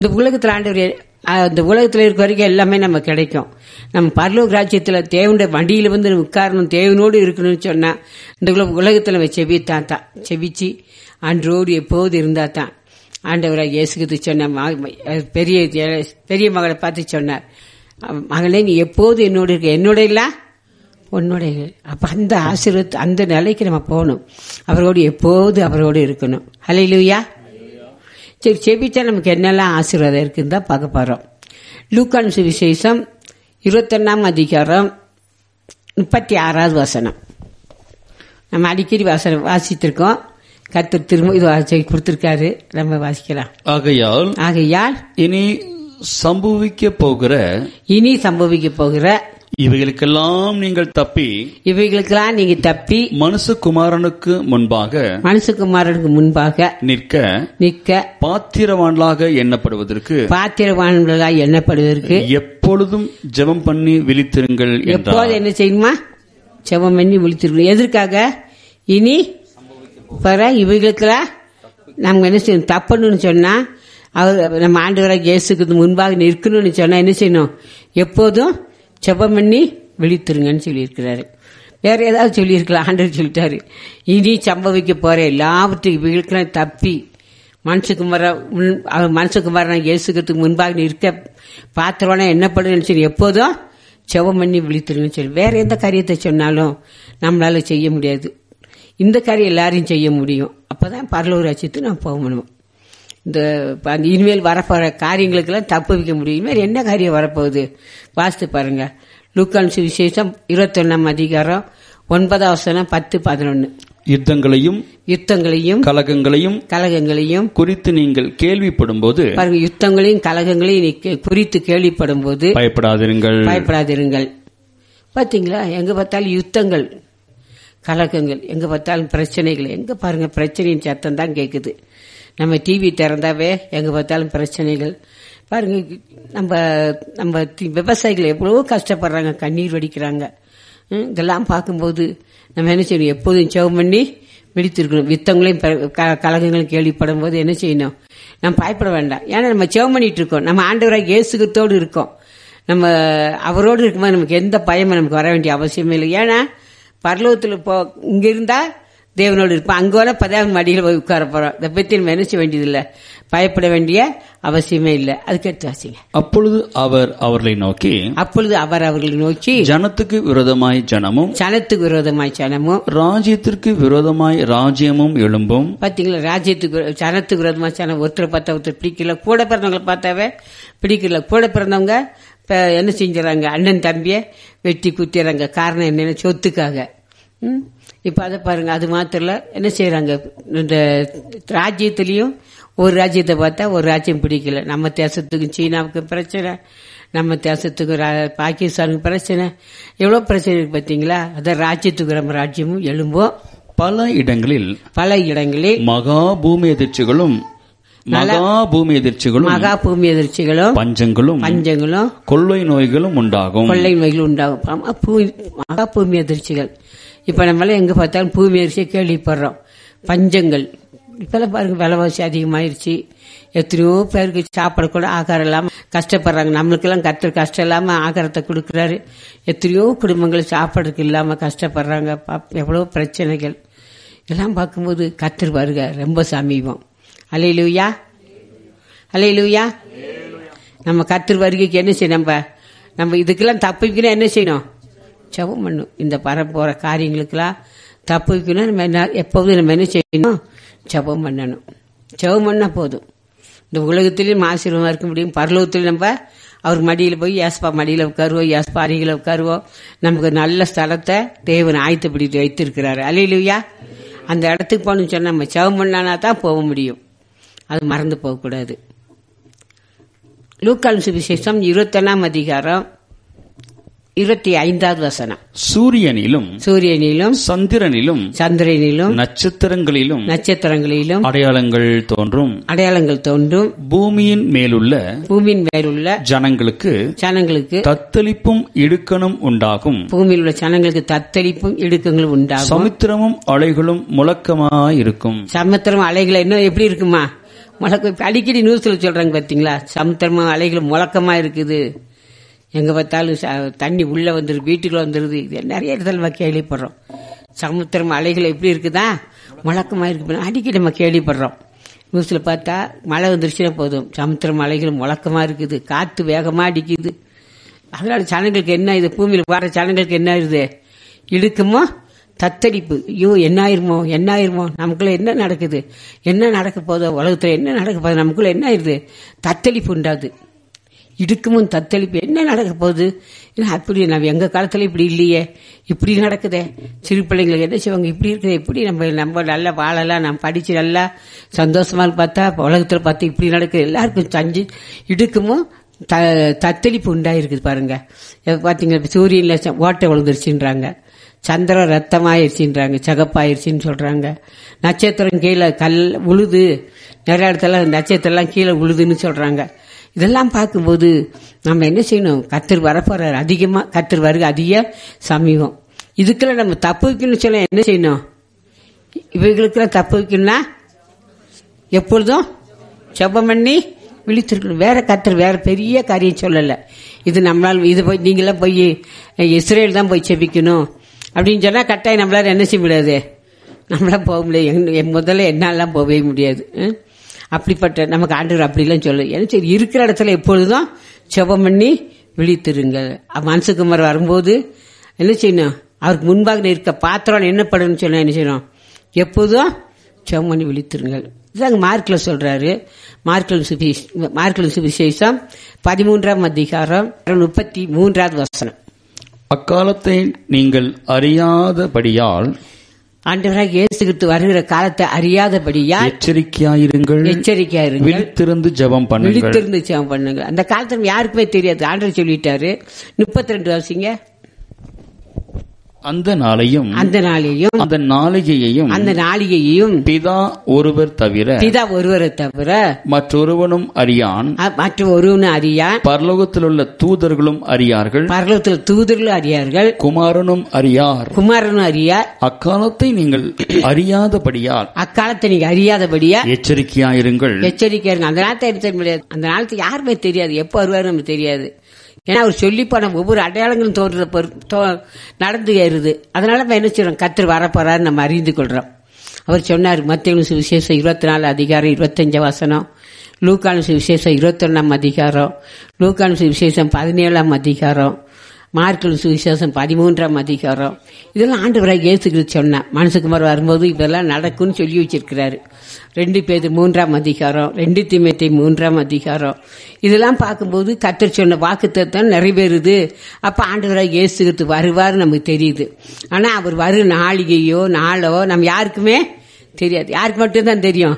இந்த உலகத்தில் ஆண்டவர் அந்த உலகத்தில் இருக்க வரைக்கும் எல்லாமே நம்ம கிடைக்கும். நம்ம பரலோக ராஜ்யத்தில் தேவனுடைய வண்டியில வந்து உட்காரணும், தேவனோடு இருக்கணும்னு சொன்னா இந்த உலகத்தில் நம்ம செவித்தான் செவிச்சு அன்றோடு எப்போது இருந்தா தான் ஆண்டவராக இயேசுக்கு சொன்ன பெரிய மகளை பார்த்து சொன்னார், மகளே நீ எப்போது என்னோடு இருக்க, என்னோட இல்ல உன்னோட. அப்ப அந்த ஆசீர்வாத அந்த நிலைக்கு நம்ம போகணும், அவரோடு எப்போது அவரோடு இருக்கணும். ஹல்லேலூயா. சரி, செபிச்சா நமக்கு என்னெல்லாம் ஆசீர்வாதம் இருக்குன்னு தான் பார்க்க போறோம். லூக்கான் சுவிசேஷம் 21 அதிகாரம் 36வது வசனம். நம்ம அடிக்கடி வாசித்திருக்கோம். கர்த்தர் திரும்ப இது வாசி கொடுத்திருக்காரு, நம்ம வாசிக்கலாம். ஆகையால் இனி சம்பவிக்க போகிற இவைகளுக்கெல்லாம் நீங்கள் தப்பி மனுஷகுமாரனுக்கு முன்பாக நிற்க பாத்திரவான்களாக எண்ணப்படுவதற்கு எப்பொழுதும் ஜெபம் பண்ணி விழித்திருங்கள். எப்போது என்ன செய்யணுமா? ஜெபம் பண்ணி விழித்திருக்கணும். எதற்காக? இனி இவைகளுக்கெல்லாம் நம்ம என்ன செய்யணும்? தப்பணும்னு சொன்னா அவர் நம்ம ஆண்டவராக இயேசுக்கு முன்பாக நிற்கணும்னு சொன்னா என்ன செய்யணும்? எப்போதும் ஜெபம் பண்ணி விழித்திருங்கன்னு சொல்லியிருக்கிறாரு. வேற ஏதாவது சொல்லியிருக்கலாம், ஆண்டவர் சொல்லிட்டாரு. இனி சம்பவிக்க போற எல்லாவற்றையும் இவைகளுக்கெல்லாம் தப்பி மனுஷகுமாரன் இயேசுக்கு முன்பாக நிற்க பாத்திரம்னா என்னப்படுன்னு சொல்லி எப்போதும் ஜெபம் பண்ணி விழித்திருங்கன்னு சொல்லி. வேற எந்த காரியத்தை சொன்னாலும் நம்மளால செய்ய முடியாது. இந்த காரியம் எல்லாரையும் செய்ய முடியும். அப்பதான் பரலோக ராஜ்யத்துக்கு நாம் போகணும். இந்த இனிமேல் வரப்போற காரியங்களுக்கெல்லாம் தப்பு வைக்க முடியும். இனிமேல் என்ன காரியம் வரப்போகுது வாசித்து பாருங்க. லூக்கான் சுவிசேஷம் 21 அதிகாரம் 9வது வசனம் 10-11. யுத்தங்களையும் கலகங்களையும் குறித்து நீங்கள் கேள்விப்படும் போது பாருங்க, யுத்தங்களையும் கலகங்களையும் குறித்து கேள்விப்படும் போது பயப்படாதிருங்கள். பாத்தீங்களா, எங்க பார்த்தாலும் யுத்தங்கள், கலகங்கள், எங்க பார்த்தாலும் பிரச்சனைகள். எங்க பாருங்க பிரச்சனையின் சத்தம் தான் கேக்குது. நம்ம டிவி திறந்தாவே எங்க பார்த்தாலும் பிரச்சனைகள். பாருங்க, நம்ம விவசாயிகள் எவ்வளவோ கஷ்டப்படுறாங்க, கண்ணீர் வடிக்கிறாங்க. இதெல்லாம் பார்க்கும்போது நம்ம என்ன செய்யணும்? எப்போதும் ஜெபம் பண்ணி விழித்திருக்கணும். யுத்தங்களையும் கலகங்களையும் கேள்விப்படும் போது என்ன செய்யணும்? நம்ம பயப்பட வேண்டாம். ஏன்னா நம்ம ஜெபம் பண்ணிட்டு இருக்கோம், நம்ம ஆண்டவராக இயேசுத்தோடு இருக்கோம். நம்ம அவரோடு இருக்கும்போது நமக்கு எந்த பயமும் நமக்கு வர வேண்டிய அவசியமே இல்லை. ஏன்னா பரலோகத்தில் இங்க இருந்தா தேவனோடு இருப்போம், அங்க வர பதாவின் மடியில் போய் உட்கார போறோம். இதை பத்தி நம்ம என்ன செய்ய வேண்டியதில்லை, பயப்பட வேண்டிய அவசியமே இல்லை. அதுக்கு எடுத்து வாசிங்க. அப்பொழுது அவர் அவர்களை நோக்கி ஜனத்துக்கு விரோதமாய் ஜனமும் ராஜ்யத்திற்கு விரோதமாய் ராஜ்யமும் எழும்பும். பாத்தீங்களா, ஜனத்துக்கு விரோதமாய் ஜனம். ஒருத்தரை பார்த்தா ஒருத்தர் பிடிக்கல, கூட பிறந்தவங்களை பார்த்தாவே பிடிக்கல. கூட பிறந்தவங்க என்ன செஞ்சாங்க? அண்ணன் தம்பிய வெட்டி குத்திடுறாங்க. காரணம் என்னன்னு? சொத்துக்காக. இப்ப அதை பாருங்க. அது மாத்திரல, என்ன செய்யறாங்க? இந்த ராஜ்யத்திலயும் ஒரு ராஜ்யத்தை பார்த்தா ஒரு ராஜ்யம் பிடிக்கல. நம்ம தேசத்துக்கும் சீனாவுக்கும் பிரச்சனை, நம்ம தேசத்துக்கும் பாகிஸ்தானுக்கு பிரச்சனை, எவ்வளவு பிரச்சனை இருக்கு பாத்தீங்களா? அத ராஜ்யத்துக்கு நம்ம ராஜ்யமும் எழும்போம். பல இடங்களில் மகா பூமி எதிர்ச்சிகளும் பஞ்சங்களும் கொள்ளை நோய்களும் உண்டாகும். மகா பூமி எதிர்ச்சிகள். இப்ப நம்மளால எங்க பார்த்தாலும் பூமி எதிர்ச்சியை கேள்விப்படுறோம். பஞ்சங்கள் இப்பெல்லாம் பாருங்க, விலைவாசி அதிகமாயிருச்சு. எத்தனையோ பேருக்கு சாப்பாடு கூட ஆகாரம் இல்லாம கஷ்டப்படுறாங்க. நம்மளுக்கெல்லாம் கர்த்தர் கஷ்டம் இல்லாம ஆகாரத்தை கொடுக்கறாரு. எத்தனையோ குடும்பங்கள் சாப்பாடுக்கு இல்லாம கஷ்டப்படுறாங்க. எவ்வளவு பிரச்சனைகள் எல்லாம் பார்க்கும்போது கர்த்தர் வருக ரொம்ப சமீபம். அல்லேலூயா, அல்லேலூயா. நம்ம கர்த்தர் வருகைக்கு என்ன செய்யணும்? நம்ம இதுக்கெல்லாம் தப்பிக்கணும். என்ன செய்யணும்? ஜெபம் பண்ணும். இந்த போற காரியங்களுக்கெல்லாம் தப்பிக்கணும். நம்ம என்ன எப்போதும் நம்ம என்ன செய்யணும்? ஜெபம் பண்ணணும். ஜெபம் பண்ணா போதும். இந்த உலகத்திலேயும் ஆசீர்வாதமா இருக்க முடியும். பரலோகத்திலும் நம்ம அவர் மடியில போய் யாஸ்பா மடியில உட்காருவோம், யாஸ்பா அருகில உட்காருவோம். நமக்கு நல்ல ஸ்தலத்தை தேவன் ஆயத்தப்படுத்தி வைத்திருக்கிறாரு. அல்லேலூயா. அந்த இடத்துக்கு போகணும்னு சொன்னா நம்ம ஜெபம் பண்ணானா தான் போக முடியும். அது மறந்து போகக்கூடாது. லூக்கான் சுவிசேஷம் 21 அதிகாரம் 25வது வசனம். சூரியனிலும் சந்திரனிலும் நட்சத்திரங்களிலும் அடையாளங்கள் தோன்றும். பூமியின் மேலுள்ள ஜனங்களுக்கு தத்தளிப்பும் இடுக்கணும் உண்டாகும். பூமியில் உள்ள ஜனங்களுக்கு தத்தளிப்பும் இடுக்கங்களும் உண்டாகும். சமுத்திரமும் அலைகளும் முழக்கமாயிருக்கும். சமுத்திரம் அலைகள் என்ன எப்படி இருக்குமா? முழக்கம் அடிக்கடி நியூஸ்ல சொல்றாங்க பாத்தீங்களா, சமுத்திரமா அலைகள் முழக்கமா இருக்குது, எங்க பார்த்தாலும் தண்ணி உள்ள வந்துருது, வீட்டுக்குள்ள வந்துருது. இது நிறைய இடத்துல நம்ம கேள்விப்படுறோம். சமுத்திரம் அலைகள் எப்படி இருக்குதா, முழக்கமா இருக்கு, அடிக்கடி நம்ம கேள்விப்படுறோம். நியூஸ்ல பார்த்தா மழை வந்துருச்சுன்னா போதும், சமுத்திரம் அலைகள் முழக்கமா இருக்குது, காத்து வேகமா அடிக்குது. அதனால ஜனங்களுக்கு என்ன, இது பூமியில் வர ஜனங்களுக்கு என்ன ஆயிருது, இடுக்குமோ தத்தளிப்பு. ஐயோ என்ன ஆயிருமோ, நமக்குள்ள என்ன நடக்குது, என்ன நடக்க போதோ, உலகத்துல என்ன நடக்க போதோ, நமக்குள்ள என்ன ஆயிருது, தத்தளிப்பு உண்டாது. இடுக்கமும் தத்தளிப்பு, என்ன நடக்க போகுது, அப்படி நம்ம எங்க காலத்துல இப்படி இல்லையே, இப்படி நடக்குதே. சிறு பிள்ளைங்களுக்கு என்ன செய்வாங்க, இப்படி இருக்குது, எப்படி நம்ம நல்லா வாழலாம், நம்ம படிச்சு நல்லா சந்தோஷமா பார்த்தா உலகத்துல பார்த்து இப்படி நடக்குது, எல்லாருக்கும் இடுக்கமும் தத்தளிப்பு உண்டாயிருக்குது பாருங்க. பாத்தீங்கன்னா சூரியன்ல ஓட்டை விழுந்துருச்சுன்றாங்க, சந்திரன் ரத்தமாயிருச்சுன்றாங்க, சகப்பாயிருச்சுன்னு சொல்றாங்க. நட்சத்திரம் கீழே உழுது, நிறைய இடத்துல நட்சத்திரம் எல்லாம் கீழே உழுதுன்னு சொல்றாங்க. இதெல்லாம் பார்க்கும்போது நம்ம என்ன செய்யணும், கர்த்தர் வரப்போறாரு, அதிகமா கர்த்தர் வருக அதிக சமீபம். இதுக்கெல்லாம் நம்ம தப்பு வைக்கணும்னு சொல்ல என்ன செய்யணும், இவைகளுக்கெல்லாம் தப்பு வைக்கணும்னா எப்பொழுதும் ஜெபம் பண்ணி விழித்திருக்கணும். வேற கர்த்தர் வேற பெரிய காரியம் சொல்லல. இது நம்மளால் இது போய் நீங்களாம் போய் இஸ்ரேல் தான் போய் செபிக்கணும் அப்படின்னு சொன்னா கட்டாயம் நம்மளால என்ன செய்ய முடியாது, நம்மளாம் போக முடியாது. முதல்ல என்னாலாம் போகவே முடியாது. அப்படிப்பட்ட நமக்கு ஆண்டவர் அப்படிலாம் சொல்லு. ஏன்னா சரி, இருக்கிற இடத்துல எப்பொழுதும் ஜெபம் பண்ணி விழித்திருங்கள். மனசுக்குமார் வரும்போது என்ன செய்யணும், அவருக்கு முன்பாக இருக்க பாத்திரம் என்ன பண்ணணும்னு சொன்னா என்ன செய்யணும், எப்போதும் ஜெபம் பண்ணி விழித்திருங்கள். இதாங்க மார்க்கில் சொல்றாரு. மார்க்கில் சுவிசேஷம் 13ஆம் அதிகாரம் 33வது வசனம். அக்காலத்தை நீங்கள் அறியாதபடியால், ஆண்டவராக இயேசு கிறிஸ்து வருகிற காலத்தை அறியாதபடியால் எச்சரிக்கையாயிருங்கள், விழித்திருந்து ஜெபம் பண்ணுங்கள். அந்த காலத்துல யாருக்குமே தெரியாது, ஆண்டவர் சொல்லிட்டாரு. 32 வாசிங்க. அந்த நாளையும் அந்த நாளிகையையும் பிதா ஒருவரை தவிர மற்றொருவனும் அறியான், பரலோகத்தில் உள்ள தூதர்களும் அறியார்கள், குமாரனும் அறியார். அக்காலத்தை நீங்கள் அறியாதபடியால் எச்சரிக்கையாயிருங்கள். அந்த நாளத்தை எடுத்த முடியாது, அந்த நாளத்துக்கு யாருமே தெரியாது, எப்ப வருவாரு நமக்கு தெரியாது. ஏன்னா அவர் சொல்லி போன ஒவ்வொரு அடையாளங்களும் நடந்து ஏறுது. அதனால நம்ம என்ன செய்யறோம், கர்த்தர் வரப்போறாரு நம்ம அறிந்து கொள்றோம். அவர் சொன்னார், மத்தேயு சுவிசேஷம் 24 அதிகாரம் 25 வசனம், லூக்கானு சுவிசேஷம் 21ஆம் அதிகாரம், லூக்கானு சுவிசேஷம் 17ஆம் அதிகாரம், மார்க்கு சுவிசேஷம் 13ஆம் அதிகாரம். இதெல்லாம் ஆண்டவராக இயேசு கிறிஸ்து சொன்னார். மனசுக்குமார் வரும்போது இதெல்லாம் நடக்கும்னு சொல்லி வச்சிருக்கிறாரு. 2 பேதுரு 3ஆம் அதிகாரம், 2 தீமோத்தேயு 3ஆம் அதிகாரம். இதெல்லாம் பார்க்கும்போது கர்த்தர் சொன்ன வாக்குத்தத்தம் நிறைவேறுது. அப்ப ஆண்டவராக இயேசு கிறிஸ்து வருவாரு நமக்கு தெரியுது. ஆனா அவர் வரும் நாளிகையோ நாளோ நம்ம யாருக்குமே தெரியாது. யாருக்கு மட்டும்தான் தெரியும்,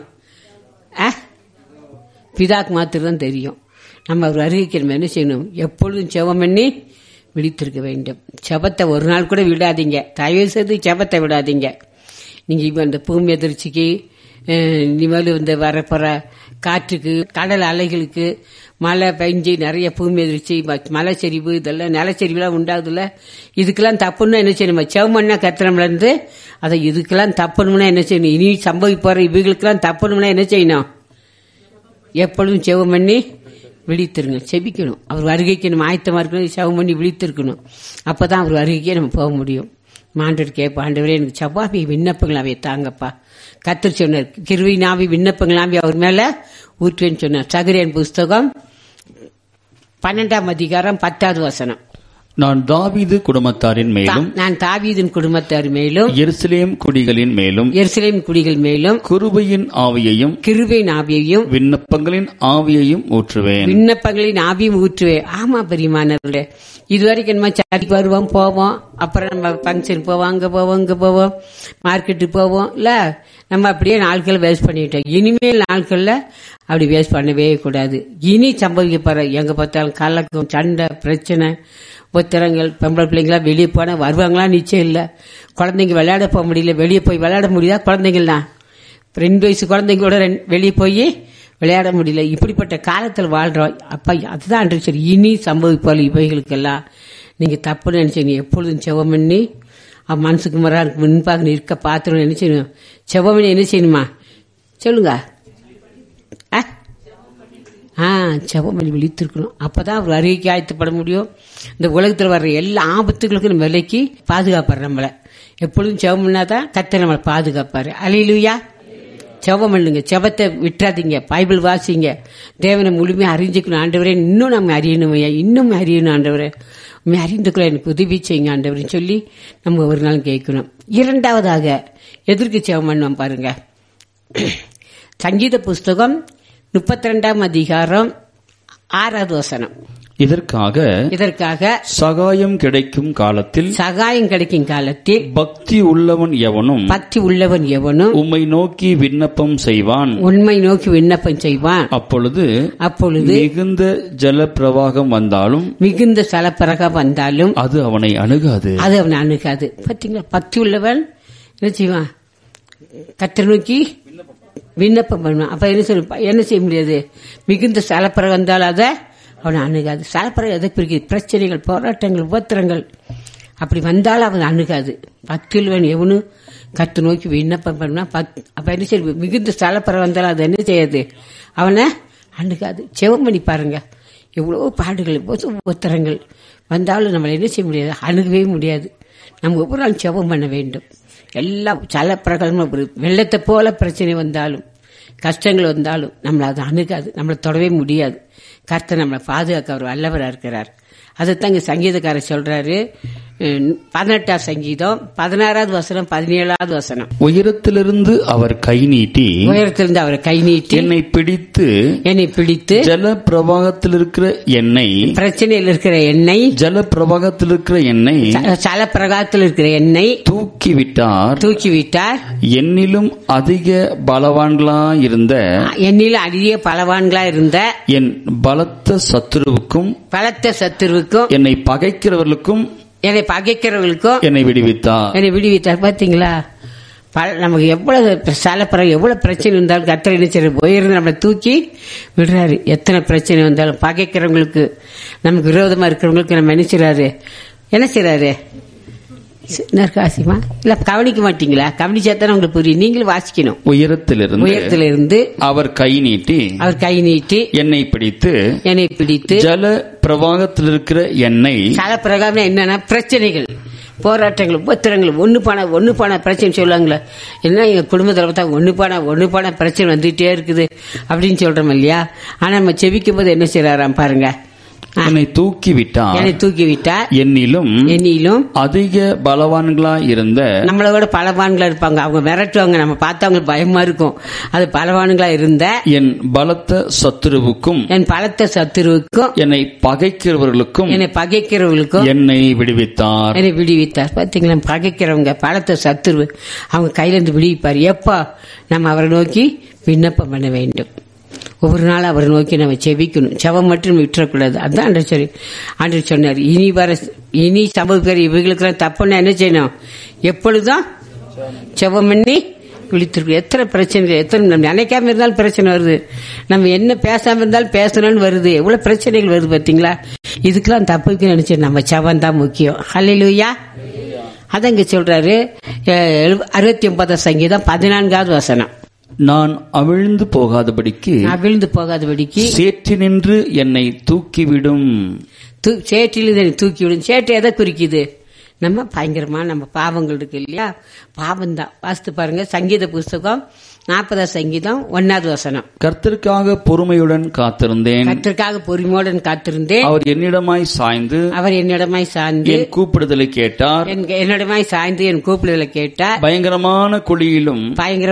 பிதாக்கு மாத்திரம் தான் தெரியும். நம்ம அவர் வருகைக்கு என்ன செய்யணும், எப்பொழுதும் ஜெபம் பண்ணி விழித்திருக்க வேண்டும். ஜெபத்தை ஒரு நாள் கூட விடாதீங்க, தயவு செய்து ஜெபத்தை விடாதீங்க. நீங்க இப்ப இந்த பூமி எதிர்ச்சிக்கு, இனிமேல் இந்த வரப்போற காற்றுக்கு, கடல் அலைகளுக்கு, மழை பெஞ்சு நிறைய பூமி எதிர்ச்சி, மலை சரிவு, இதெல்லாம் நிலச்சரிவுலாம் உண்டாகுதுல்ல, இதுக்கெல்லாம் தப்புன்னா என்ன செய்யணும், செவமண்ணா கத்திரம்ல இருந்து அதை இதுக்கெல்லாம் தப்பணும்னா என்ன செய்யணும், இனி சம்பவிப்போற இவைகளுக்கெல்லாம் தப்பணும்னா என்ன செய்யணும், எப்பொழுதும் செவம் பண்ணி விழித்திருங்க, செபிக்கணும். அவர் வருகைக்கு நம்ம ஆயத்தமா இருக்கணும், செவம் பண்ணி விழித்திருக்கணும். அப்பதான் அவர் வருகைக்கே நம்ம போக முடியும். ஆண்டவர் கேட்பா, ஆண்டவரே எனக்கு செவ்வாபி விண்ணப்பங்களாவே தாங்கப்பா. கர்த்தர் சொன்னார், கிருபை நாவி விண்ணப்பங்களாவே அவர் மேல ஊற்றுவேன்னு சொன்னார். சகரியான் புஸ்தகம் 12ஆம் அதிகாரம் 10வது வசனம். நான் தாவீது குடும்பத்தாரின் மேலும் எருசலேம் குடிகளின் மேலும் கிருபையின் ஆவியையும் விண்ணப்பங்களின் ஆவியையும் ஊற்றுவேன். ஆமா பெரியமானவர்களே, இதுவரைக்கும் நம்ம சாடிக்கு வருவோம் போவோம், அப்புறம் நம்ம பங்கன் போவோம், அங்க போவோம், மார்க்கெட்டு போவோம் இல்ல, நம்ம அப்படியே நாட்கள் வேஸ்ட் பண்ணிட்டோம். இனிமேல் நாட்கள்ல அப்படி வேஸ்ட் பண்ணவே கூடாது. இனி சம்பவிக்க போற எங்க பார்த்தாலும் கலக்கம், சண்டை, பிரச்சனை, உத்தரங்கள். பொம்பளை பிள்ளைங்களா வெளியே போனா வருவாங்களா நிச்சயம் இல்ல. குழந்தைங்க விளையாட போக முடியல, வெளியே போய் விளையாட முடியுதா? குழந்தைங்கள்லாம் 2 வயசு குழந்தைங்களோட வெளியே போய் விளையாட முடியல. இப்படிப்பட்ட காலத்தில் வாழ்றோம். அப்ப அதுதான் சரி, இனி சம்பவிப்பால் இவைகளுக்கெல்லாம் நீங்க தப்புன்னு நினைச்சீங்க. எப்பொழுதும் செவம் பண்ணி மனசுக்கு முன்பாக நிற்க பாத்திரம் என்ன செய்யணும், செவம் பண்ணி என்ன செய்யணுமா சொல்லுங்க. ஜெபம் பண்ணி விழித்திருக்கணும். அப்பதான் அவர் அறிக்கைக்கு ஆயத்தப்பட முடியும். இந்த உலகத்தில் வர்ற எல்லா ஆபத்துகளுக்கும் நம்ம விலைக்கு பாதுகாப்பார். நம்மள எப்பொழுதும் ஜெபம் பண்ணாதான் கர்த்தர் நம்மளை பாதுகாப்பாரு. அல்லேலூயா. ஜெபம் பண்ணுங்க, ஜெபத்தை விட்டுறாதீங்க, பைபிள் வாசிங்க, தேவனை முழுமையா அறிஞ்சுக்கணும். ஆண்டவரே இன்னும் நம்ம அறியணும் ஐயா, இன்னும் அறியணும் ஆண்டவரே, உண்மை அறிந்துக்குள்ள எனக்கு உதவி செய்யுங்க ஆண்டவர்னு சொல்லி நம்ம ஒரு நாள் கேட்கணும். இரண்டாவதாக எதற்கு ஜெபம் பண்ணுவோம் பாருங்க. சங்கீத புஸ்தகம் 32 அதிகாரம் 6வது வசனம். இதற்காக சகாயம் கிடைக்கும் காலத்தில் பக்தி உள்ளவன் எவனும் உம்மை நோக்கி விண்ணப்பம் செய்வான். அப்பொழுது மிகுந்த ஜலப்பிரவாகம் வந்தாலும் அது அவனை அணுகாது. பாத்தீங்களா, பக்தி உள்ளவன் என்ன செய்வான்? கர்த்தரை நோக்கி விண்ணப்பம் பண்ணுவான். அப்ப என்ன செய்ய முடியாது? மிகுந்த சலப்பிரகம் வந்தால் அதை அவனை அணுகாது. சலப்பிரகம் எதை பிரிக்குது? பிரச்சனைகள், போராட்டங்கள், உபத்திரங்கள் அப்படி வந்தாலும் அவன் அணுகாது. பக்தியுள்ளவன் எவனும் கர்த்தரை நோக்கி விண்ணப்பம் பண்ணுவான். அப்ப என்ன செய்ய? மிகுந்த சலப்பிரகம் வந்தாலும் அது என்ன செய்யாது? அவனை அணுகாது. ஜெபம் பண்ணி பாருங்க. எவ்வளவு பாடுகள், உபத்திரங்கள் வந்தாலும் நம்மளை என்ன செய்ய முடியாது? அணுகவே முடியாது. நம்ம ஒவ்வொரு நாள் ஜெபம் பண்ண வேண்டும். எல்லாம் சலப்பிரகலமா வெள்ளத்தை போல பிரச்சனை வந்தாலும், கஷ்டங்கள் வந்தாலும் நம்மளை அதை அணுகாது, நம்மளை தொடவே முடியாது. கர்த்தர் நம்மளை பாதுகாக்க அவர் வல்லவராக இருக்கிறார். அதைத்தான் இங்க சங்கீதக்காரர் சொல்றாரு. 18 சங்கீதம் 16வது வசனம் 17வது வசனம். உயரத்திலிருந்து அவர் கை நீட்டி என்னை பிடித்து ஜல பிரவாகத்தில் இருக்கிற எண்ணெய், பிரச்சனையில் இருக்கிற எண்ணெய், ஜல பிரவாகத்தில் இருக்கிற எண்ணெய், ஜல பிரகாரத்தில் இருக்கிற எண்ணெய் தூக்கிவிட்டார். என்னிலும் அதிக பலவான்களாயிருந்த என் பலத்த சத்துருவுக்கும் என்னை பகைக்கிறவர்களுக்கும் என்னை விடுவித்தார். பாத்தீங்களா, நமக்கு எவ்வளவு சலப்பிறகு எவ்வளவு பிரச்சனை இருந்தாலும் கர்த்தர் என்ன செய்யறாரு? உயர்ந்து நம்மளை தூக்கி விடுறாரு. எத்தனை பிரச்சனை வந்தாலும் பகைக்கிறவங்களுக்கு, நமக்கு விரோதமா இருக்கிறவங்களுக்கு நம்ம என்ன செய்யறாரு? நற்காசியமா இல்ல கவனிக்க மாட்டீங்களா? கவனிச்சாத்தானே உங்களுக்கு புரியும். நீங்களும் வாசிக்கணும். உயரத்திலிருந்து அவர் கை நீட்டி என்னை பிடித்து ஜல பிரவாகத்தில் இருக்கிற எண்ணெய். ஜல பிரகாரம் என்னன்னா பிரச்சனைகள், போராட்டங்கள், உபத்திரங்கள், ஒண்ணு போன பிரச்சனை சொல்லுவாங்களே. என்ன எங்க குடும்பத்தில் பார்த்தா ஒண்ணு போன பிரச்சனை வந்துட்டே இருக்குது அப்படின்னு சொல்றோம் இல்லையா? ஆனா நம்ம செபிக்கும் போது என்ன செய்யறாராம் பாருங்க. என்னை தூக்கிவிட்டார். என்னிலும் அதிக பலவான்களா இருந்த, நம்மளோட பலவான்களா இருப்பாங்க. அவங்க மிரட்டுவாங்க, நம்ம பார்த்தா அவங்களுக்கு பயமா இருக்கும். அது பலவான்களா இருந்த என் பலத்த சத்துருவுக்கும் என்னை பகைக்கிறவர்களுக்கும் என்னை விடுவித்தார். பாத்தீங்களா, பகைக்கிறவங்க பலத்த சத்துரு அவங்க கையில இருந்து விடுவிப்பார். எப்ப நம்ம அவரை நோக்கி விண்ணப்பம் பண்ண வேண்டும். ஒவ்வொரு நாள் அவரை நோக்கி நம்ம செபிக்கணும். செவம் மட்டும் விட்டுறக்கூடாது. அதுதான் ஆண்டவர் சொன்னார். இனி சம்பவிக்கிற இவர்களுக்கெல்லாம் தப்புன்னா என்ன செய்யணும்? எப்பொழுதும் செவம் பண்ணி விழித்திருக்கணும். எத்தனை பிரச்சனைகள், எத்தனை நம்ம நினைக்காம இருந்தாலும் பிரச்சனை வருது. நம்ம என்ன பேசாம இருந்தாலும் பேசணும்னு வருது. எவ்வளவு பிரச்சனைகள் வருது பாத்தீங்களா? இதுக்கெல்லாம் தப்புக்கு நினைச்சு நம்ம செவம் தான் முக்கியம். ஹல்லேலூயா. அதான் இங்க சொல்றாரு. 69 சங்கீதம் 14வது வசனம். நான் அவிழ்ந்து போகாதபடிக்கு சேற்றினின்று என்னை தூக்கிவிடும். சேற்றில் தூக்கிவிடும். சேற்று எதை குறிக்குது? நம்ம பயங்கரமா நம்ம பாவங்கள் இருக்கு இல்லையா? பாவம் தான். வாசித்து பாருங்க. சங்கீத புஸ்தகம் 40 சங்கீதம் 1வது வசனம். கர்த்தருக்காக பொறுமையுடன் காத்திருந்தேன். அவர் என்னிடமாய் சாய்ந்து என் கூப்பிடுதலை கேட்டார். என் கூப்பிடுதலை கேட்டார். பயங்கரமான குழியிலும்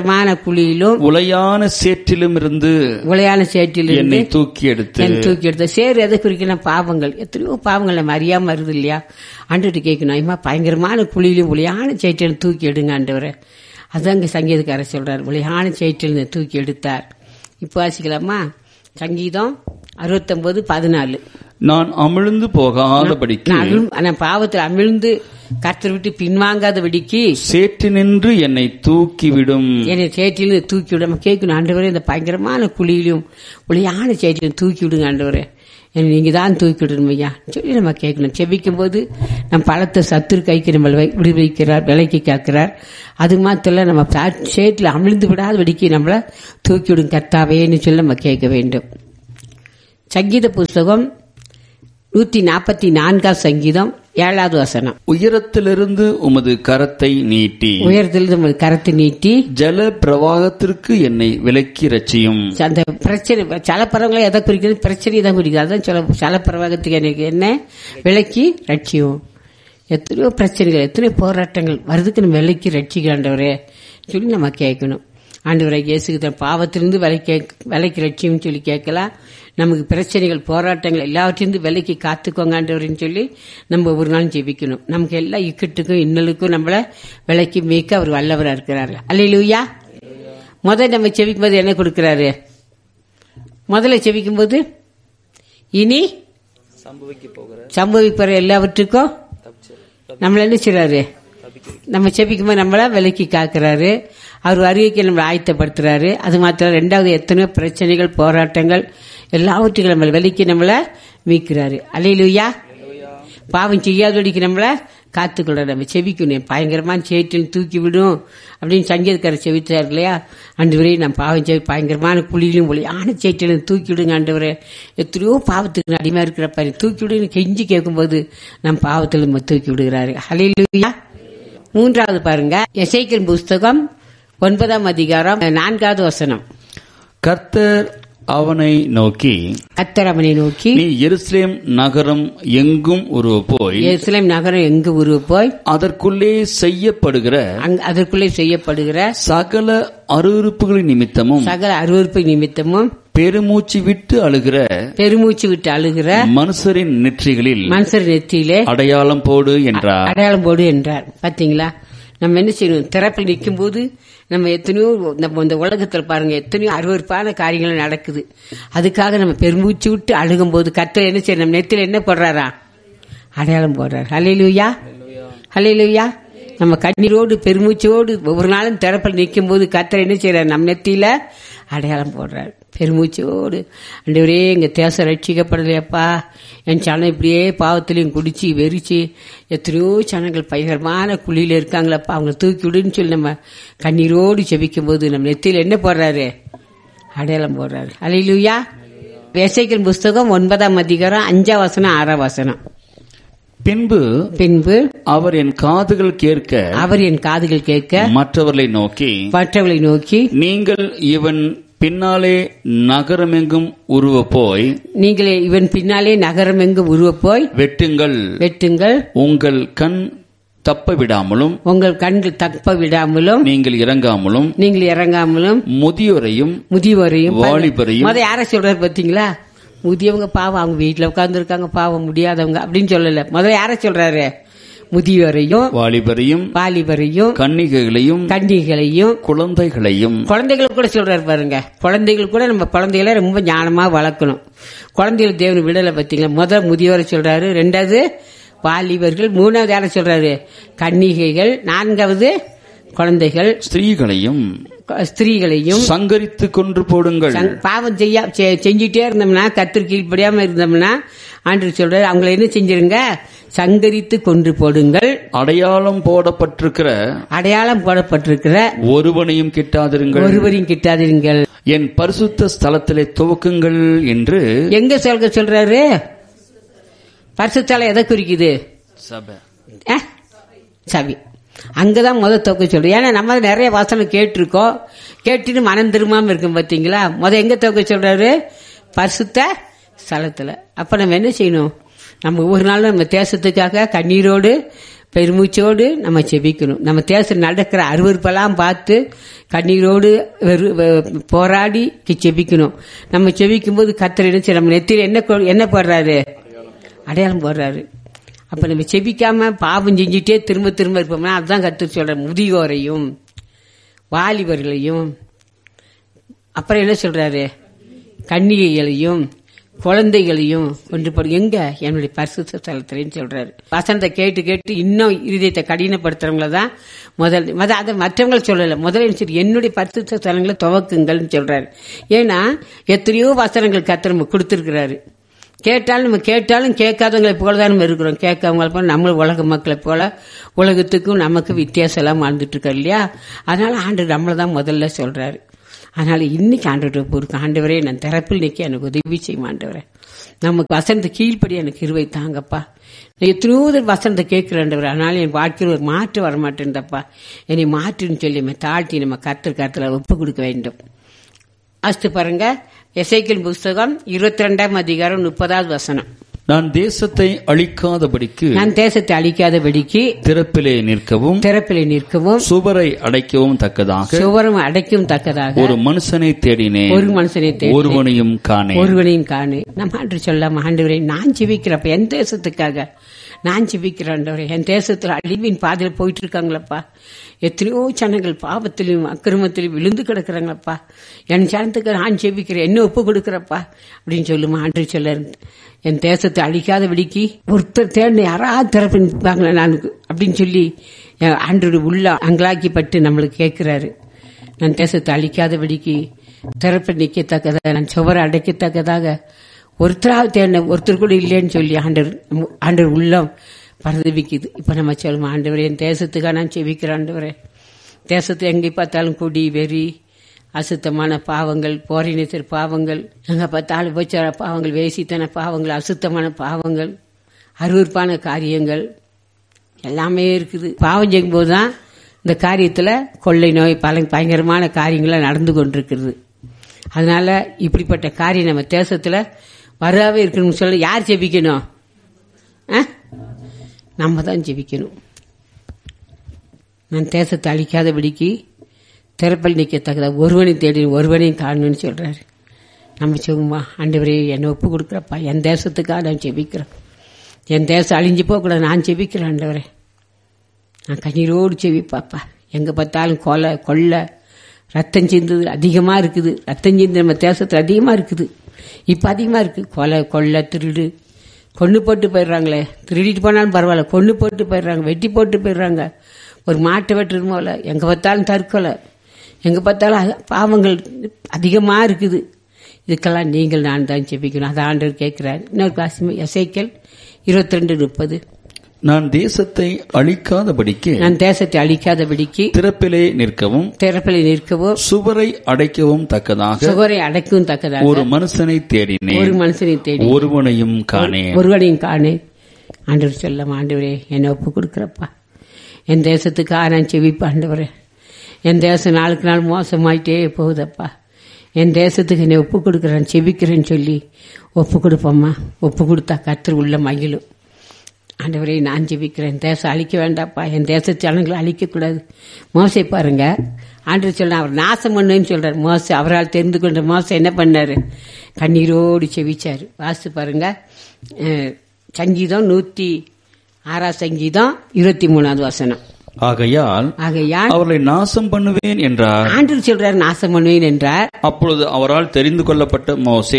உளையான சேற்றிலும் இருந்து என்னை தூக்கி எடுத்து. சேர் எதை குறிக்கணும்? பாவங்கள். எத்தனையோ பாவங்கள் நம்ம அறியாம வருது இல்லையா? ஆண்டவர்கிட்ட கேட்கணும். பயங்கரமான குழியிலும் உளையான சேற்றிலும் தூக்கி எடுங்க ஆண்டவரே. அதாங்க சங்கீதக்காரர் சொல்றார். உளையான சேற்றில் தூக்கி எடுத்தார். இப்ப வாசிக்கலாமா? சங்கீதம் 69:14. நான் அமிழ்ந்து போகாதபடிக்கு, நான் பாவத்தில் அமிழ்ந்து கர்த்தரை விட்டு பின்வாங்காதபடிக்கு சேற்றினின்று என்னை தூக்கிவிடும். என்னை சேற்றிலிருந்து தூக்கிவிடும். கேட்கணும், ஆண்டவரே இந்த பயங்கரமான குழியிலும் உளையான சேற்றிலும் தூக்கி விடுங்க ஆண்டவரே, நீங்க தான் தூக்கி விடணும் ஐயா சொல்லி நம்ம கேட்கணும். செபிக்கும் போது நம் பலத்தை சத்துரு கைக்கு நம்ம விடுவிக்கிறார், விலைக்கு காக்கிறார். அது மாத்திரம் நம்ம சேற்றில் அமிழ்ந்து விடாத வெடிக்கி நம்மள தூக்கி விடும் கர்த்தாவேன்னு சொல்லி நம்ம கேட்க வேண்டும். சங்கீத புஸ்தகம் 144 சங்கீதம் 7வது வசனம். உயரத்திலிருந்து உமது கரத்தை நீட்டி, உயரத்திலிருந்து உமது கரத்தை நீட்டி ஜல பிரவாகத்திற்கு என்னை விலக்கி ரட்சியும். அந்த பிரச்சனை சலப்பறவங்களை எதை குறிக்கிறது? பிரச்சனை தான் குறிக்கிறது. அதான் சலப்பிரவாகத்துக்கு எனக்கு என்ன விலக்கி ரட்சியும். எத்தனையோ பிரச்சனைகள், எத்தனையோ போராட்டங்கள் வருதுக்கு நம்ம விலக்கி ரட்சிக்க ஆண்டவரே சொல்லி நம்ம கேட்கணும். ஆண்டவரை இயேசுக்கு பாவத்திலிருந்து விலைக்கு ரட்சியும் சொல்லி கேட்கலாம். நமக்கு பிரச்சனைகள், போராட்டங்கள் எல்லாவற்றிலிருந்து விலைக்கு காத்துக்கோங்க ஆண்டவரின்னு சொல்லி நம்ம ஒரு நாள் ஜெபிக்கணும். நமக்கு எல்லா இக்கட்டுக்கும் இன்னலுக்கும் நம்மள விலைக்கு மீக்க அவர் வல்லவராக இருக்கிறாரு. அல்லேலூயா. முதல்ல நம்ம செபிக்கும் போது என்ன கொடுக்கிறாரு? முதல்ல செபிக்கும் போது இனி சம்பவிக்கிற எல்லாவற்றுக்கும் நம்மள என்ன செய்றாரு? நம்ம செபிக்கும் போது நம்மள விலைக்கு காக்கிறாரு. அவர் வருகைக்கு நம்மளை ஆயத்தப்படுத்துறாரு. அது மாத்திரம் ரெண்டாவது, எத்தனையோ பிரச்சனைகள், போராட்டங்கள் எல்லாவற்றுக்கும் நம்மளை விலைக்கு நம்மள மீட்கிறாரு. அல்லேலூயா. பாவம் செய்யாதபடிக்கு நம்மள காத்துக்கொள்ள நம்ம செபிக்கணும். பயங்கரமான சேற்றில் தூக்கி விடும் அப்படின்னு சங்கீதக்காரர் செபித்தார் இல்லையா? ஆண்டவரே நான் பாவம் செய்ய பயங்கரமான குழியிலும் ஒளியான சேற்றிலும் தூக்கி விடுங்க ஆண்டவரே. எத்தனையோ பாவத்துக்கு அடிமையா இருக்கிறப்ப தூக்கி விடுன்னு கெஞ்சி கேட்கும்போது நம் பாவத்தில் நம்ம தூக்கி விடுகிறாரு. அல்லேலூயா. மூன்றாவது பாருங்க, எசேக்கியேல் புஸ்தகம் 9ஆம் அதிகாரம் 4வது வசனம். கர்த்தர் அவனை நோக்கி, நீ எருசலேம் நகரம் எங்கும் உருவப்போய், எருசலேம் நகரம் எங்கு உருவப்போய் அதற்குள்ளே செய்யப்படுகிற சகல அருவருப்புகளின் நிமித்தமும் பெருமூச்சு விட்டு அழுகிற மனுஷரின் நெற்றியிலே அடையாளம் போடு என்றார். பாத்தீங்களா? நம்ம என்ன செய்யணும்? திறப்பில் நிற்கும் போது நம்ம எத்தனையோ, நம்ம இந்த உலகத்தில் பாருங்க எத்தனையோ அருவருப்பான காரியங்கள் நடக்குது. அதுக்காக நம்ம பெருமூச்சு விட்டு அழுகும் போது கர்த்தர் என்ன செய்யணும்? நம்ம நெத்தில என்ன போடுறாரா? அடையாளம் போடுறாரு. அல்லேலூயா, அல்லேலூயா. நம்ம கண்ணீரோடு பெருமூச்சோடு ஒவ்வொரு நாளும் திறப்பில் நிற்கும் போது கர்த்தர் என்ன செய்யறாரு? நம்ம நெத்தியில அடையாளம் போடுறாரு பெருமூச்சோடு. ஆண்டவரே எங்க தேசம் ரட்சிக்கப்படலையப்பா, என் சனம் இப்படியே பாவத்திலையும் குடிச்சு வெறிச்சு எத்தனையோ சனங்கள் பயங்கரமான குழியில இருக்காங்களப்பா, அவங்க தூக்கி விடுன்னு சொல்லி நம்ம கண்ணீரோடு செபிக்கும் போது நம்ம நெத்தியில என்ன போடுறாரு? அடையாளம் போடுறாரு. அல்லேலூயா. எசேக்கியேல் புஸ்தகம் 9ஆம் அதிகாரம் 5ஆம் வசனம் 6ஆம் வசனம். பின்பு அவர் என் காதுகள் கேட்க மற்றவர்களை நோக்கி நீங்கள் இவன் பின்னாலே நகரமெங்கும் உருவப்போய் வெட்டுங்கள் உங்கள் கண் தப்ப விடாமலும் நீங்கள் இறங்காமலும் முதியோரையும் வாலிபரையும். யார சொல்றாரு பாத்தீங்களா? முதியவங்க பாவம், அவங்க வீட்டுல உட்கார்ந்து இருக்காங்க, பாவம் முடியாதவங்க அப்படின்னு சொல்லல. முதல்ல யார சொல்றாரு? முதியோரையும் வாலிபரையும் கன்னிகைகளையும் குழந்தைகளை கூட சொல்றாரு பாருங்க. குழந்தைகள் கூட நம்ம குழந்தைகளை ரொம்ப ஞானமா வளர்க்கணும். குழந்தைகள் தேவன் விடலை பார்த்தீங்களா? முதல் முதியோரை சொல்றாரு, ரெண்டாவது வாலிபர்கள், மூணாவது யார சொல்றாரு? கன்னிகைகள், நான்காவது குழந்தைகள். ஸ்திரீகளையும் சங்கரித்து கொன்று போடுங்கள். பாவம் செஞ்சுட்டே இருந்தோம்னா, கர்த்தர் கீழ்ப்படியாம இருந்தோம்னா ஆண்டவர் சொல்றாரு அவங்களை என்ன செஞ்சிருங்க? சங்கரித்து கொன்று போடுங்கள். அடையாளம் போடப்பட்டிருக்கிற ஒருவரையும் கிட்டாதிருங்கள். என் பரிசுத்த ஸ்தலத்திலே துவக்குங்கள் என்று எங்க சொல்றாரு? பரிசுத்தலம் எதை குறிக்குது? சபை. அங்கதான் துவக்க சொல்றோம். ஏன்னா நம்ம நிறைய வாசனம் கேட்டிருக்கோம், கேட்டுட்டு மனம் திரும்பாம இருக்கும் பாத்தீங்களா? எங்க துவக்க சொல்றாரு? பரிசுத்த ஸ்தலத்துல. அப்ப நம்ம என்ன செய்யணும்? நம்ம ஒவ்வொரு நாளும் நம்ம தேசத்துக்காக கண்ணீரோடு பெருமூச்சோடு நம்ம செபிக்கணும். நம்ம தேசம் நடக்கிற அருவருப்பெல்லாம் பார்த்து கண்ணீரோடு போராடி செபிக்கணும். நம்ம செபிக்கும் போது கர்த்தர் என்ன செய்ய? நம்ம நெத்தியில என்ன போடுறாரு? அடையாளம் போடுறாரு. அப்ப நம்ம செபிக்காம பாவம் செஞ்சுட்டே திரும்ப இருப்போம்னா அதுதான் கர்த்தர் சொல்ற. முதியோரையும் வாலிபர்களையும், அப்புறம் என்ன சொல்றாரு? கன்னிகைகளையும் குழந்தைகளையும் கொண்டு போடு. எங்க? என்னுடைய பரிசுத்த ஸ்தலத்திலேன்னு சொல்றாரு. வசனத்தை கேட்டு இன்னும் இருதயத்தை கடினப்படுத்துறவங்களதான் அதை மற்றவங்களை சொல்லல. முதல்ல என்னுடைய பரிசுத்த ஸ்தலங்களை துவக்குங்கள் சொல்றாரு. ஏன்னா எத்தனையோ வசனங்கள் கர்த்தர் நம்ம கொடுத்திருக்கிறாரு. நம்ம கேட்டாலும் கேட்காதவங்களை போலதான் நம்ம இருக்கிறோம். கேட்காதவங்களை போல நம்ம உலக மக்களை போல உலகத்துக்கும் நமக்கு வித்தியாசம் எல்லாம் வாழ்ந்துட்டு இருக்கோம் இல்லையா? அதனால ஆண்டவர் நம்மளதான் முதல்ல சொல்றாரு. அதனால இன்னைக்கு ஆண்டவரை பொறுக்க, ஆண்டவரே நான் திறப்பில் நிக்க எனக்கு உதவி செய்யும் ஆண்டவரே. நமக்கு வசனத்தை கீழ்ப்படி எனக்கு கிருபை தாங்கப்பா. எத்தனையோ வசனத்தை கேட்கிறேன், அதனால என் வாழ்க்கையில் ஒரு மாற்று வரமாட்டேன்ப்பா, என்னை மாற்றுன்னு சொல்லி நம்ம தாழ்த்தி நம்ம கர்த்தர் ஒப்பு கொடுக்க வேண்டும். அஸ்து பாருங்க, எசேக்கியேல் புஸ்தகம் 22ஆம் அதிகாரம் 30வது வசனம். நான் தேசத்தை அழிக்காதபடிக்கு திறப்பிலே நிற்கவும் சுவரை அடைக்கவும் தக்கதாக ஒரு மனுஷனை தேடினேன், ஒருவனையும் காணேன். நம்ம ஆண்டு சொல்லாம, ஆண்டவரே நான் ஜெபிக்கிறப்ப என் தேசத்துக்காக நான் ஜெபிக்கிறேன். என் தேசத்துல அழிவின் பாதையில போயிட்டு இருக்காங்களப்பா. எத்தனையோ ஜனங்கள் பாவத்திலையும் அக்கிரமத்திலையும் விழுந்து கிடக்குறாங்களப்பா. என் ஜனத்துக்கு நான் ஜெபிக்கிறேன், என்ன ஒப்பு கொடுக்கிறப்பா அப்படின்னு சொல்லுமா ஆண்டு சொல்ல. என் தேசத்தை அழிக்காதபடிக்கு ஒருத்தர் தேடின யாராவது திறப்பாங்களே நான் அப்படின்னு சொல்லி ஆண்டோட உள்ள அங்கலாக்கிப்பட்டு நம்மளுக்கு கேட்கிறாரு. நான் தேசத்தை அழிக்காதபடிக்கு திறப்பை நிற்கத்தக்கதாக, நான் சுவரை அடைக்கத்தக்கதாக ஒருத்தராக தேடின ஒருத்தர் கூட இல்லைன்னு சொல்லி ஆண்டவர் உள்ளம் பரதவிக்குது. இப்ப நம்ம சொல்லுவோம், ஆண்டவரே என் தேசத்துக்காக நான் செபிக்கிறேன். ஆண்டவரே தேசத்தை எங்கே பார்த்தாலும் குடி, வெறி, அசுத்தமான பாவங்கள், போரினத்தர் பாவங்கள், எங்க பார்த்தாலும் போச்சார பாவங்கள், வேசித்தன பாவங்கள், அசுத்தமான பாவங்கள், அருவருப்பான காரியங்கள் எல்லாமே இருக்குது. பாவம் செய்யும் போதுதான் இந்த காரியத்துல கொள்ளை நோய் பல பயங்கரமான காரியங்கள் நடந்து கொண்டிருக்கிறது. அதனால இப்படிப்பட்ட காரியம் நம்ம தேசத்துல வராவே இருக்கணும்னு சொல்ல யார் ஜெபிக்கணும்? நம்ம தான் ஜெபிக்கணும். நான் தேசத்தை அழிக்காதபடிக்கு திறப்பல் நிற்கத்தக்கதா ஒருவனை தேடி ஒருவனையும் காணணும்னு சொல்றாரு. நம்ம சொல்லுமா, ஆண்டவரே என்னை ஒப்பு கொடுக்குறப்பா, என் தேசத்துக்காக நான் ஜெபிக்கிறேன், என் தேசம் அழிஞ்சு போகக்கூடாது, நான் ஜெபிக்கிறேன். ஆண்டவரே நான் கண்ணீரோடு ஜெபிப்பாப்பா. எங்க பார்த்தாலும் கொள்ளை ரத்தம் சிந்தது அதிகமா இருக்குது. ரத்தம் சிந்து நம்ம தேசத்துல அதிகமா இருக்குது. இப்ப அதிகமா இருக்கு. கொள்ளை, திருடு, கொண்டு போட்டு போயிடுறாங்களே. திருடிட்டு போனாலும் பரவாயில்ல, கொண்டு போட்டு போயிடுறாங்க, வெட்டி போட்டு போயிடுறாங்க. ஒரு மாட்டை வெட்டுறது போல எங்க பார்த்தாலும் தற்கொலை, எங்க பார்த்தாலும் பாவங்கள் அதிகமா இருக்குது. இதுக்கெல்லாம் நீங்கள் நான் தான் ஜெபிக்கணும். அதை ஆண்டவர் கேட்கிறார். இன்னொரு காசு எசேக்கியேல் 22:30. நான் தேசத்தை அழிக்காதபடிக்கு திறப்பிலே நிற்கவும் சுவரை அடைக்கவும் தக்கதாக ஒரு மனுஷனை தேடினேன், ஒருவனையும் காணேன். ஆண்டவர் சொல்லம், ஆண்டவரே என்னை ஒப்பு கொடுக்கிறப்பா, என் தேசத்துக்காக நான் செவிப்பா. ஆண்டவரே என் தேசம் நாளுக்கு நாள் மோசமாயிட்டே போகுதப்பா, என் தேசத்துக்கு என்னை ஒப்பு கொடுக்குறேன், செபிக்கிறேன்னு சொல்லி ஒப்பு கொடுப்போம்மா. ஒப்பு கொடுத்தா கர்த்தர் உள்ள மகிழும். ஆண்டவரே நான் ஜெபிக்கிறேன், தேசம் அழிக்க வேண்டாப்பா, என் தேச ஜனங்களை அழிக்கக்கூடாது. மோசை பாருங்க, ஆண்டவர் சொல்ல அவர் நாசம் பண்ணுன்னு சொல்றாரு. மோசை அவரால் தெரிந்து கொண்ட மோசை என்ன பண்ணாரு? கண்ணீரோடு செவிச்சாரு. வாசித்து பாருங்க, சங்கீதம் 106 சங்கீதம் 23வது வசனம். ஆகையால் அவர்களை நாசம் பண்ணுவேன் என்றார். ஆண்டவர் சொல்றார் நாசம் பண்ணுவேன் என்றார். அப்பொழுது அவரால் தெரிந்து கொள்ளப்பட்ட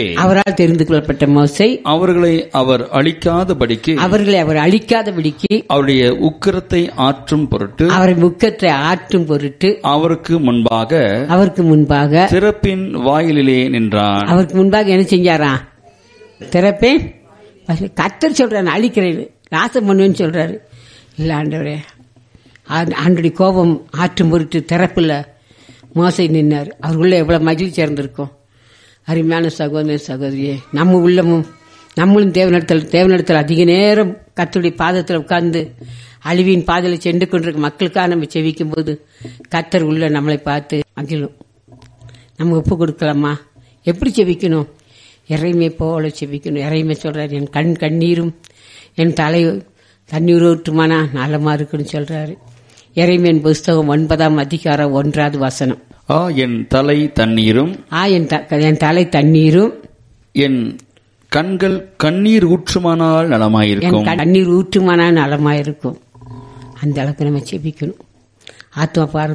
மோசே அவர்களை அவர் அழிக்காதபடிக்கு அவருடைய உக்கிரத்தை ஆற்றும் பொருட்டு அவருக்கு முன்பாக திறப்பின் வாயிலே நின்றான். அவருக்கு முன்பாக என்ன செஞ்சாரா? திறப்பேன். கர்த்தர் சொல்றாரு அழிக்கிறேன், நாசம் பண்ணுவேன்னு சொல்றாரு. இல்ல ஆண்டவரே, ஆண்டுடைய கோபம் ஆற்றும் பொருட்டு திறப்புல மோசை நின்னார். அவருக்குள்ள எவ்வளவு மகிழ்ச்சி இருந்திருக்கும். அருமையான சகோதர சகோதரியே, நம்ம உள்ளமும் நம்மளும் தேவனிடத்தில் அதிக நேரம் கர்த்தருடைய பாதத்தில் உட்கார்ந்து அழிவின் பாதையில சென்று கொண்டிருக்க மக்களுக்காக நம்ம செவிக்கும் போது கர்த்தர் உள்ள நம்மளை பார்த்து மகிழும். நம்ம ஒப்பு கொடுக்கலாமா? எப்படி செவிக்கணும்? இறைமை போல செவிக்கணும். இறைமை சொல்றாரு, என் கண்ணீரும் என் தலை தண்ணீர் ஊற்றுமானா நலமா இருக்குன்னு சொல்றாரு. எரேமியா புஸ்தகம் 9ஆம் அதிகாரம் 1வது வசனம். என் தலை தண்ணீரும் என் கண்கள் கண்ணீர் ஊற்றுமானால் நலமாயிருக்கும். கண்ணீர் ஊற்றுமானால் நலமாயிருக்கும். அந்த அளவுக்கு நம்ம செபிக்கணும். ஆத்மா